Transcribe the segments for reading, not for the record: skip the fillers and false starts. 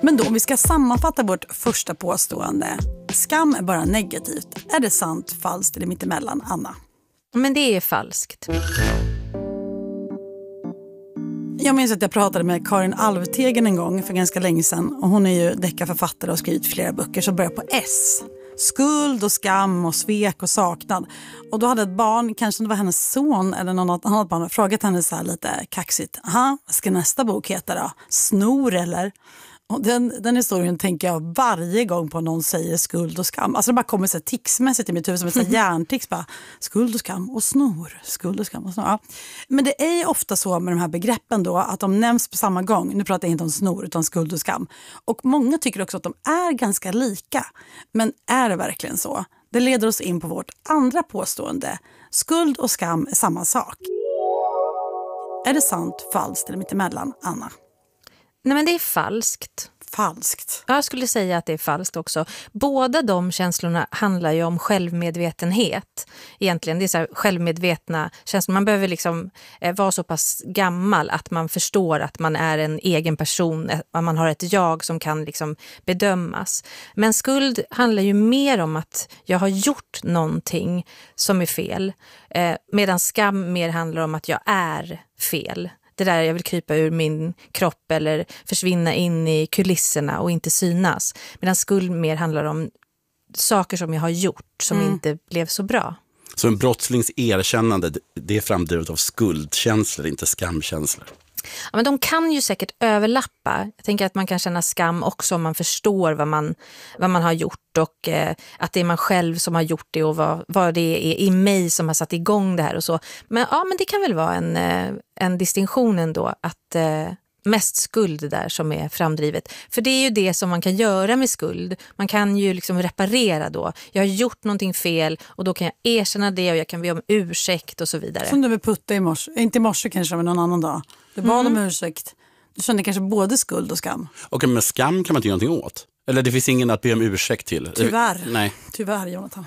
Men då, om vi ska sammanfatta vårt första påstående. Skam är bara negativt. Är det sant, falskt eller mittemellan, Anna? Men det är falskt. Jag minns att jag pratade med Karin Alvtegen en gång för ganska länge sedan. Och hon är ju deckarförfattare och har skrivit flera böcker som börjar på S. Skuld och skam och svek och saknad. Och då hade ett barn, kanske det var hennes son eller något annat barn, frågat henne så här lite kaxigt. Aha, vad ska nästa bok heta då? Snor eller? Och den historien tänker jag varje gång på någon säger skuld och skam. Alltså det bara kommer så här ticsmässigt i mitt huvud som ett hjärntics. Bara, skuld och skam och snor. Skuld och skam och snor. Ja. Men det är ju ofta så med de här begreppen då att de nämns på samma gång. Nu pratar jag inte om snor utan skuld och skam. Och många tycker också att de är ganska lika. Men är det verkligen så? Det leder oss in på vårt andra påstående. Skuld och skam är samma sak. Är det sant, falskt eller mittemellan, Anna? Nej, men det är falskt. Falskt. Jag skulle säga att det är falskt också. Båda de känslorna handlar ju om självmedvetenhet. Egentligen, det är så här självmedvetna känslor. Man behöver liksom vara så pass gammal att man förstår att man är en egen person. Att man har ett jag som kan liksom bedömas. Men skuld handlar ju mer om att jag har gjort någonting som är fel. Medan skam mer handlar om att jag är fel. Det där jag vill krypa ur min kropp eller försvinna in i kulisserna och inte synas. Medan skuld mer handlar om saker som jag har gjort som inte blev så bra. Så en brottslings erkännande, det är framdrivet av skuldkänslor, inte skamkänslor? Ja, men de kan ju säkert överlappa. Jag tänker att man kan känna skam också om man förstår vad man har gjort och att det är man själv som har gjort det och vad det är i mig som har satt igång det här och så. Men ja, men det kan väl vara en distinktion ändå att mest skuld där som är framdrivet. För det är ju det som man kan göra med skuld. Man kan ju liksom reparera då. Jag har gjort någonting fel och då kan jag erkänna det och jag kan be om ursäkt och så vidare. Som du med Putta i morse. Inte i morse kanske, men någon annan dag. Du bad om ursäkt. Du kände kanske både skuld och skam. Okej, men skam kan man inte göra någonting åt. Eller det finns ingen att be om ursäkt till. Tyvärr. Nej. Tyvärr, Jonathan.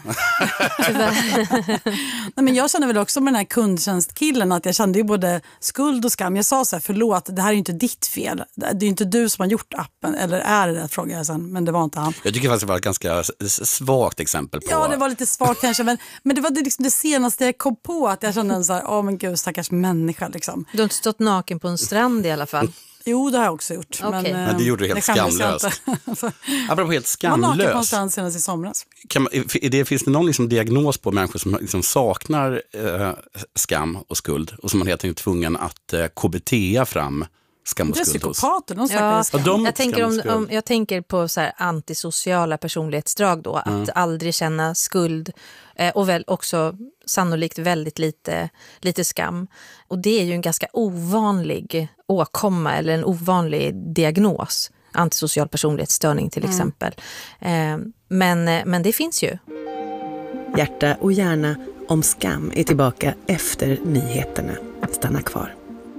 Nej, men jag känner väl också med den här kundtjänstkillen att jag kände ju både skuld och skam. Jag sa så här, förlåt, det här är ju inte ditt fel. Det är ju inte du som har gjort appen. Eller är det, frågade jag sen. Men det var inte han. Jag tycker faktiskt det var ett ganska svagt exempel på... Ja, det var lite svagt kanske. Men det var liksom det senaste jag kom på. Att jag kände så här, men gud, stackars människa liksom. Du har inte stått naken på en strand i alla fall. Jo, det har jag också gjort. Okay. Men det gjorde du helt skamlöst. Apropå helt skamlöst. Man naken på en strand senast i somras. Finns det någon liksom diagnos på människor som liksom saknar skam och skuld och som man helt enkelt är tvungen att KBT fram skam och skuld? Det är psykopater. Jag tänker på så här antisociala personlighetsdrag då. Att aldrig känna skuld och väl också sannolikt väldigt lite skam. Och det är ju en ganska ovanlig åkomma eller en ovanlig diagnos. Antisocial personlighetsstörning till exempel. Men det finns ju. Hjärta och hjärna om skam är tillbaka efter nyheterna. Stanna kvar.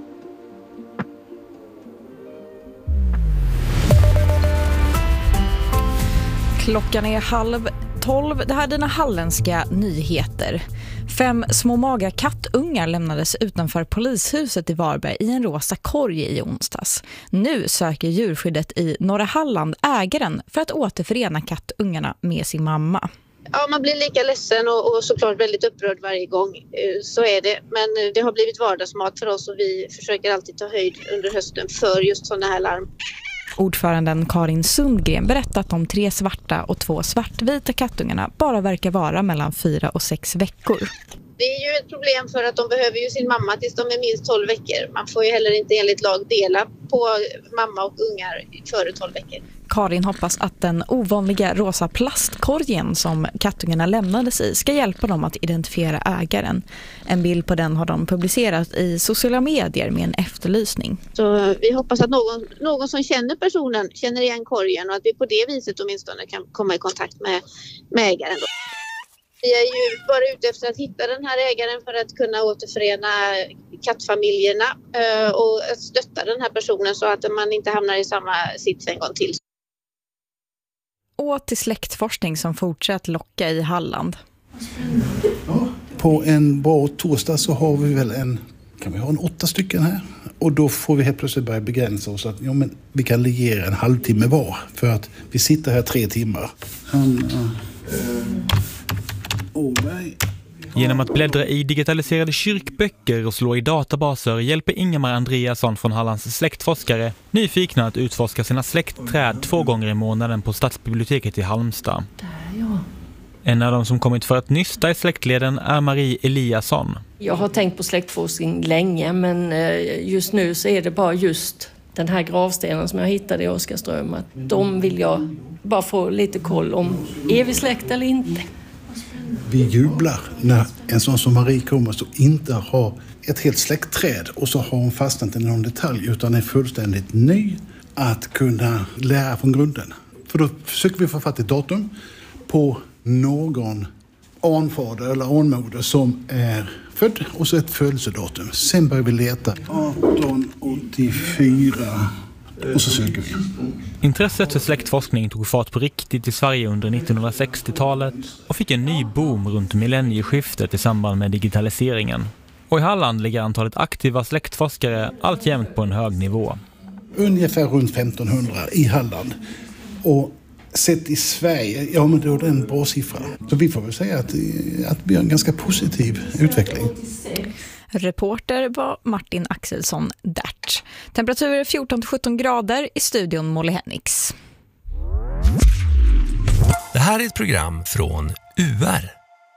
Klockan är 11:30. Det här är dina halländska nyheter. 5 små maga kattungar lämnades utanför polishuset i Varberg i en rosa korg i onsdags. Nu söker djurskyddet i Norra Halland ägaren för att återförena kattungarna med sin mamma. Ja, man blir lika ledsen och såklart väldigt upprörd varje gång. Så är det. Men det har blivit vardagsmat för oss och vi försöker alltid ta höjd under hösten för just sådana här larm. Ordföranden Karin Sundgren berättat att de 3 svarta och 2 svartvita kattungarna bara verkar vara mellan 4 och 6 veckor. Det är ju ett problem för att de behöver ju sin mamma tills de är minst 12 veckor. Man får ju heller inte enligt lag dela på mamma och ungar före 12 veckor. Karin hoppas att den ovanliga rosa plastkorgen som kattungarna lämnades i ska hjälpa dem att identifiera ägaren. En bild på den har de publicerat i sociala medier med en efterlysning. Så vi hoppas att någon som känner personen känner igen korgen och att vi på det viset åtminstone kan komma i kontakt med ägaren då. Vi är ju bara ute efter att hitta den här ägaren för att kunna återförena kattfamiljerna och att stötta den här personen så att man inte hamnar i samma sits en gång till. Och till släktforskning som fortsatt locka i Halland. Ja, på en bra torsdag så har vi väl kan vi ha 8 stycken här. Och då får vi helt plötsligt börja begränsa oss att men vi kan ligga en halvtimme var. För att vi sitter här 3 timmar. Genom att bläddra i digitaliserade kyrkböcker och slå i databaser hjälper Ingemar Andreasson från Hallands släktforskare nyfikna att utforska sina släktträd 2 gånger i månaden på Stadsbiblioteket i Halmstad. En av dem som kommit för att nysta i släktleden är Marie Eliasson. Jag har tänkt på släktforskning länge, men just nu så är det bara just den här gravstenen som jag hittade i Oskarström. Att de vill jag bara få lite koll om. Är vi släkt eller inte? Vi jublar när en sån som Marie kommer som inte har ett helt släktträd och så har hon fastnat i någon detalj utan är fullständigt ny att kunna lära från grunden. För då försöker vi få fatt i datum på någon anfader eller anmoder som är född och så ett födelsedatum. Sen börjar vi leta 1884 och så söker vi. Intresset för släktforskning tog fart på riktigt i Sverige under 1960-talet och fick en ny boom runt millennieskiftet i samband med digitaliseringen. Och i Halland ligger antalet aktiva släktforskare alltjämt på en hög nivå. Ungefär runt 1500 i Halland. Och sett i Sverige, men då är det en bra siffra. Så vi får väl säga att vi har en ganska positiv utveckling. Reporter var Martin Axelsson Dert. Temperatur 14-17 grader i studion Molly Hennix. Det här är ett program från UR.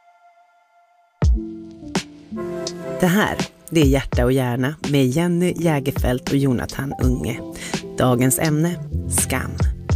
Det här, det är Hjärta och hjärna med Jenny Jägerfelt och Jonathan Unge. Dagens ämne, skam.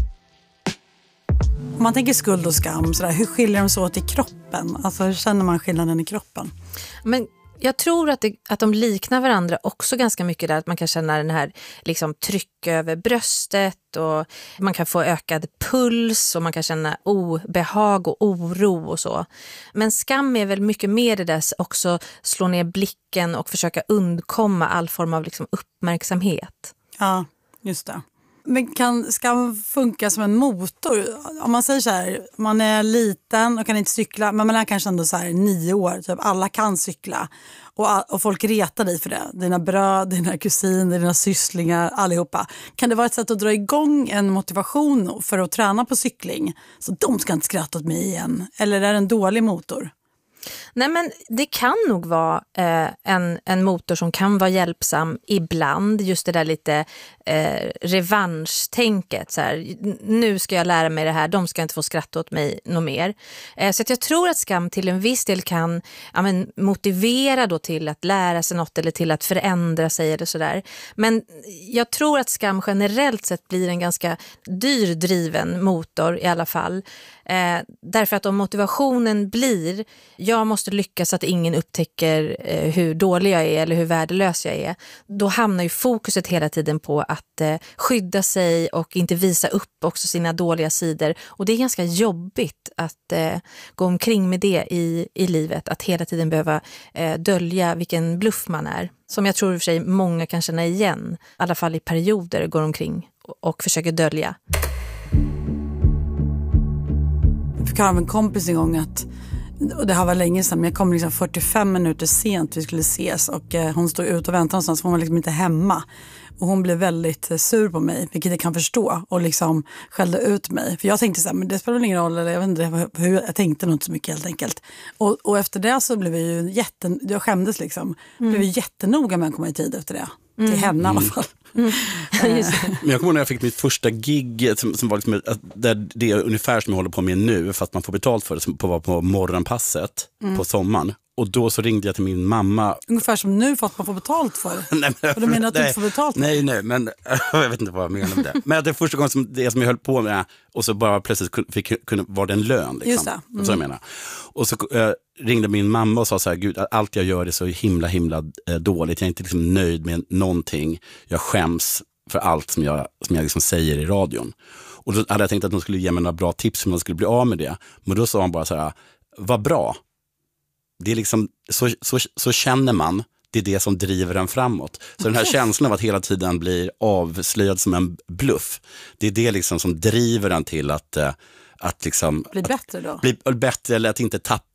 Om man tänker skuld och skam, hur skiljer de sig åt i kroppen? Alltså hur känner man skillnaden i kroppen? Men jag tror att de liknar varandra också ganska mycket där. Att man kan känna den här tryck över bröstet och man kan få ökad puls och man kan känna obehag och oro och så. Men skam är väl mycket mer det där också slå ner blicken och försöka undkomma all form av uppmärksamhet. Ja, just det. Men kan skam funka som en motor? Om man säger så här, man är liten och kan inte cykla, men man är kanske ändå 9 år, typ alla kan cykla. Och folk retar dig för det. Dina bröd, dina kusiner, dina sysslingar, allihopa. Kan det vara ett sätt att dra igång en motivation för att träna på cykling? Så de ska inte skratta åt mig igen. Eller är det en dålig motor? Nej, men det kan nog vara en motor som kan vara hjälpsam ibland. Just det där lite revanschtänket. Så här, nu ska jag lära mig det här, de ska inte få skratta åt mig något mer. Så att jag tror att skam till en viss del kan motivera då till att lära sig något eller till att förändra sig eller sådär. Men jag tror att skam generellt sett blir en ganska dyr driven motor i alla fall. Därför att om motivationen blir jag måste lyckas så att ingen upptäcker hur dålig jag är eller hur värdelös jag är, då hamnar ju fokuset hela tiden på att skydda sig och inte visa upp också sina dåliga sidor. Och det är ganska jobbigt att gå omkring med det i livet, att hela tiden behöva dölja vilken bluff man är. Som jag tror i och för sig många kan känna igen, i alla fall i perioder går omkring och försöker dölja. Jag fick av en kompis en gång och det här var länge sedan, men jag kom 45 minuter sent vi skulle ses och hon stod ut och väntade någonstans för hon var inte hemma. Och hon blev väldigt sur på mig, vilket jag kan förstå, och skällde ut mig. För jag tänkte så här, men det spelar ingen roll, eller jag vet inte hur, jag tänkte nog inte så mycket helt enkelt. Och efter det så blev jag skämdes blev jättenoga med att komma i tid efter det. Till henne i alla fall. Men jag kommer ihåg när jag fick mitt första gig som var det är ungefär som jag håller på med nu, fast man får betalt för det, på morgonpasset på sommaren. Och då så ringde jag till min mamma. Ungefär som nu, för att man får betalt för det. Nej, men, och du menar att du inte får betalt? Nej, men jag vet inte vad jag menar med det. Men det är första gången som jag höll på med, och så bara plötsligt var det en lön. Just det. Så jag menar. Och så ringde min mamma och sa så här: Gud, allt jag gör är så himla dåligt. Jag är inte nöjd med någonting. Jag skäms för allt som jag säger i radion. Och då hade jag tänkt att de skulle ge mig några bra tips hur man skulle bli av med det. Men då sa hon bara så här: vad bra. Det är så känner man, det är det som driver en framåt. Så den här känslan av att hela tiden bli avslöjad som en bluff, det är det som driver en till att bli bättre då? Bli bättre, eller att inte tappa det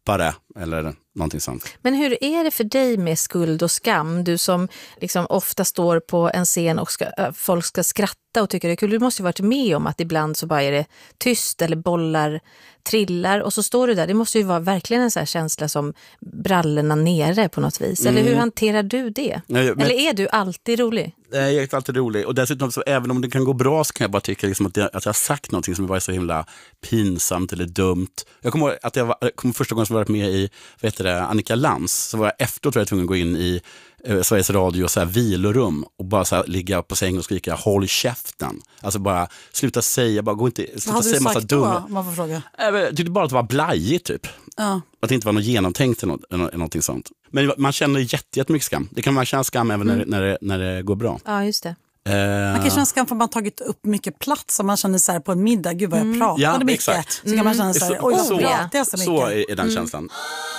eller någonting sånt. Men hur är det för dig med skuld och skam? Du som liksom ofta står på en scen och folk ska skratta och tycker det är kul. Du måste ju varit med om att ibland så bara är det tyst eller bollar trillar och så står du där. Det måste ju vara verkligen en sån här känsla som brallorna nere på något vis. Eller hur hanterar du det? Eller är du alltid rolig? Jag är alltid rolig. Och dessutom, så, även om det kan gå bra, så kan jag bara tycka liksom att jag har sagt någonting som var så himla pinsamt eller dumt. Jag kommer ihåg att jag kom första gången som jag varit med i Annika Lantz, så var jag efteråt var jag tvungen att gå in i Sveriges Radio och så här vilorum och bara så här ligga på säng och skrika håll käften. Alltså bara sluta säga, bara gå inte, sluta säga massa dumma. Man får fråga. Jag tyckte bara att det var blajigt typ. Ja. Att det inte var något genomtänkt eller någonting sånt. Men man känner jättemycket skam. Det kan man känna skam även när det går bra. Ja, just det. Man kan känna skam för att man har tagit upp mycket plats. Om man känner så här på en middag, gud vad jag pratade mycket. Exakt. Så kan man känna så här, oj vad pratar jag så mycket. Så är den känslan.